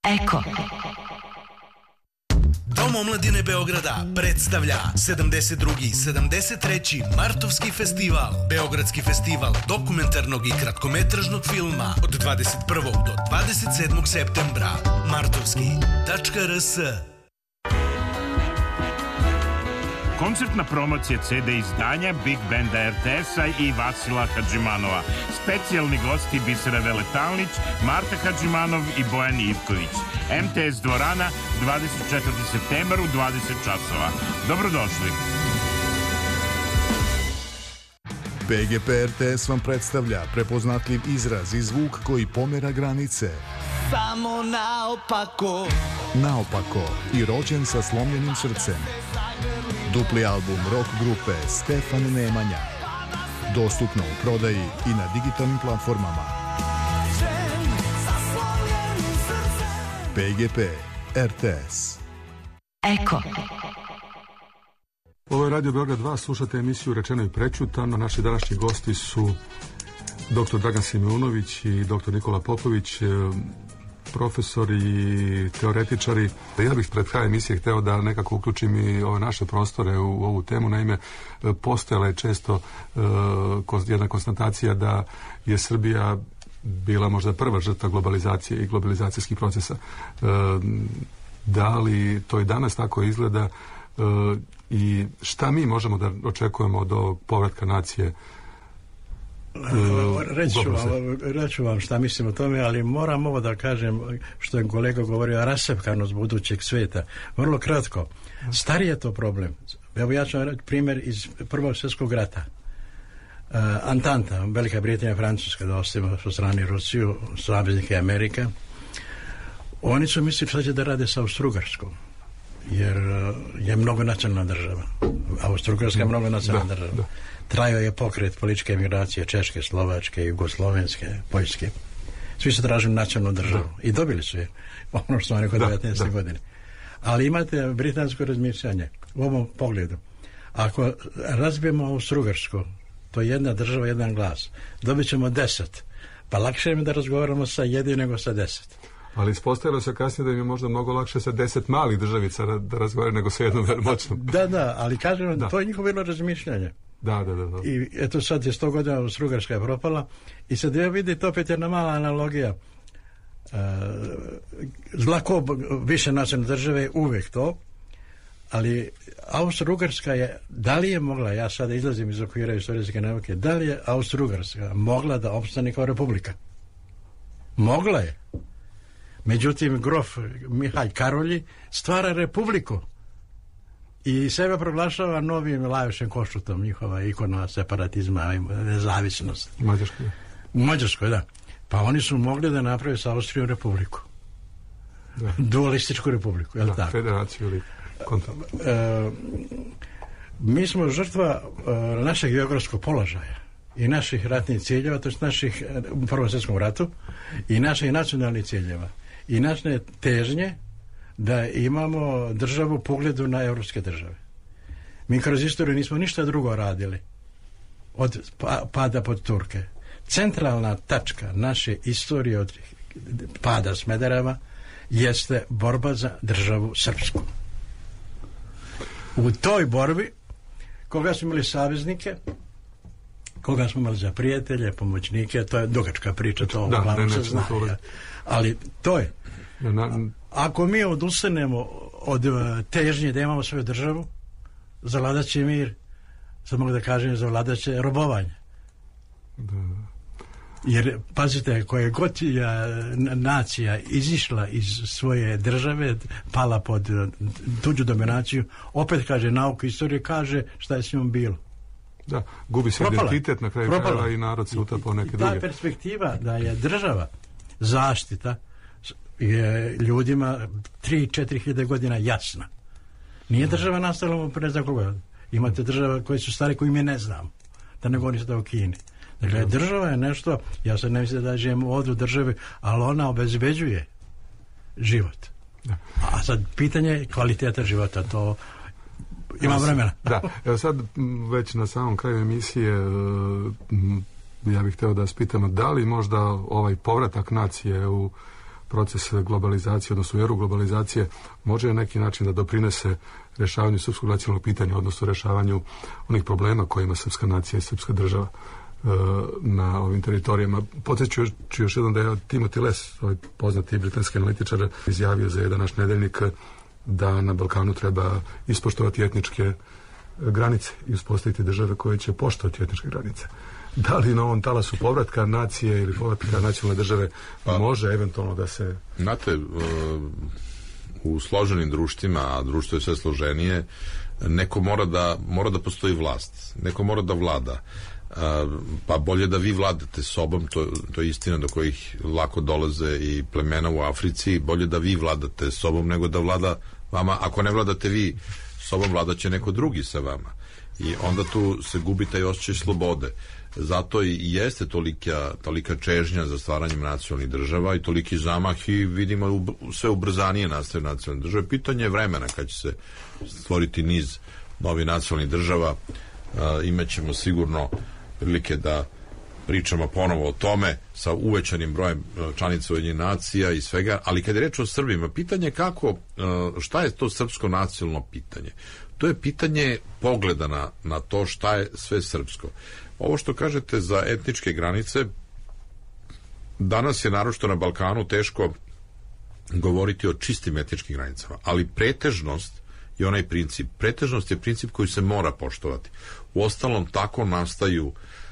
Eko. Dom omladine Beograda predstavlja 72. 73. Martovski festival. Beogradski festival dokumentarnog i kratkometražnog filma od 21. do 27. septembra. Martovski.rs. Koncertna promocija CD izdanja Big Banda RTS-a i Vasila Hadžimanova. Specijalni gosti Bisera Veletalnić, Marta Hadžimanov i Bojan Ivković. MTS dvorana, 24. septembar u 20 časova. Dobrodošli. PGP RTS vam predstavlja prepoznatljiv izraz i zvuk koji pomera granice. Samo naopako. Naopako i rođen sa slomljenim srcem. Dupli album rock grupe Stefan Nemanja. Dostupno u prodaji i na digitalnim platformama. PGP RTS. Eko. Ovo je Radio Beograd 2, slušate emisiju Rečeno i prećutano. Naši današnji gosti su dr. Dragan Simeunović i dr. Nikola Popović, profesori i teoretičari. Ja bih pred krajem emisije hteo da nekako uključim i ove naše prostore u ovu temu. Naime, postojala je često jedna konstatacija da je Srbija bila možda prva žrtva globalizacije i globalizacijskih procesa. Da li to i danas tako izgleda i šta mi možemo da očekujemo od ovog povratka nacije? Reću vam šta mislim o tome, ali moram ovo da kažem što je kolega govorio, rasepkanost budućeg sveta. Vrlo kratko. Stari je to problem. Evo ja ću vam reći primjer iz Prvog svjetskog rata. Antanta, Velika Britanija, Francuska, da ostavimo po strani Rusiju, saveznike Amerika. Oni su mislili šta će da rade sa Austro-Ugarskom, jer je mnogonacionalna država. Austro-Ugarska je mnogonacionalna država. Da. Trajao je pokret političke emigracije Češke, Slovačke, Jugoslovenske, Poljske. Svi su tražili nacionalnu državu i dobili su je, ono što sam rekao 19. godine. Ali imate britansko razmišljanje u ovom pogledu. Ako razbijemo Austro-Ugarsku, to je jedna država, jedan glas, dobit ćemo 10. Pa lakše je da razgovaramo sa jednim nego sa 10. Ali ispostavilo se kasnije da im je možda mnogo lakše sa 10 malih državica da razgovaraju nego sa jednom moćnom. Da, ali kažem, to je njihovo bilo razmišljanje. Da. I eto sad je 100 godina Austro-Ugarska je propala i sad ja vidite opet jedna mala analogija. Zlako više nacionalne države uvek to, ali Austro-Ugarska je, da li je mogla, ja sada izlazim iz okvira istorijske nauke, da li je Austro-Ugarska mogla da opstane kao republika? Mogla je. Međutim, grof Mihaj Karolji stvara republiku i sebe proglašava novim Lajosem Košutom, njihova ikona separatizma i nezavisnost. U Mađarskoj, da. Pa oni su mogli da naprave sa Austrijom republiku. Da. Dualističku republiku, je li tako? Federaciju ili kontrol. Mi smo žrtva našeg geografskog položaja i naših ratnih ciljeva, to je naših u Prvom svjetskom ratu, i naših nacionalnih ciljeva. I naše težnje da imamo državu u pogledu na evropske države. Mi kroz istoriju nismo ništa drugo radili od pada pod Turke. Centralna tačka naše istorije od pada Smedereva jeste borba za državu srpsku. U toj borbi koga smo imali saveznike, koga smo imali za prijatelje, pomoćnike, to je dugačka priča, to uglavnom se zna. Ali to je. Ako mi odustanemo od težnje da imamo svoju državu, zavladat će mir, sad mogu da kažem, zavladat će robovanje. Jer, pazite, koja god nacija izišla iz svoje države, pala pod tuđu dominaciju, opet kaže, nauka istorije kaže šta je s njom bilo. Da, gubi se identitet na kraju krajeva i narod se utapa neke druge. Ta perspektiva da je država zaštita je ljudima 3-4 hiljade godina jasna. Nije država nastala pre za koga. Imate države koje su stare koje mi ne znam. Da ne govorim sada o Kini. Dakle, država je nešto, ja sad ne mislim da živimo ovdje u državi, ali ona obezbeđuje život. A sad pitanje je kvaliteta života, to ima vremena. Da, evo sad već na samom kraju emisije ja bih hteo da vas pitam, da li možda ovaj povratak nacije u proces globalizacije, odnosno eru globalizacije, može na neki način da doprinese rješavanju srpskog nacionalnog pitanja, odnosno rješavanju onih problema kojima srpska nacija i srpska država na ovim teritorijama. Podsjeću još jednom da je Timothy Less, ovaj poznati britanski analitičar, izjavio za jedan naš nedeljnik da na Balkanu treba ispoštovati etničke granice i uspostaviti države koje će poštovati etničke granice. Da li na ovom talasu povratka nacije ili povratka nacionalne države može eventualno da se... Znate, u složenim društvima, a društvo je sve složenije, neko mora da postoji vlast, neko mora da vlada. Pa bolje da vi vladate sobom, to je istina do kojih lako dolaze i plemena u Africi, bolje da vi vladate sobom nego da vlada vama. Ako ne vladate vi sobom, vladaće neko drugi sa vama i onda tu se gubi taj osjećaj slobode. Zato i jeste tolika čežnja za stvaranjem nacionalnih država i toliki zamah i vidimo sve ubrzanije nastaju nacionalne države. Pitanje je vremena kad će se stvoriti niz novih nacionalnih država. Imaćemo sigurno prilike da pričamo ponovo o tome sa uvećanim brojem članica Ujedinjenih nacija i svega, ali kad je reč o Srbima, pitanje je šta je to srpsko nacionalno pitanje? To je pitanje pogleda na to šta je sve srpsko. Ovo što kažete za etničke granice, danas je naročito na Balkanu teško govoriti o čistim etničkim granicama, ali pretežnost je onaj princip. Pretežnost je princip koji se mora poštovati. Uostalom, tako nastaju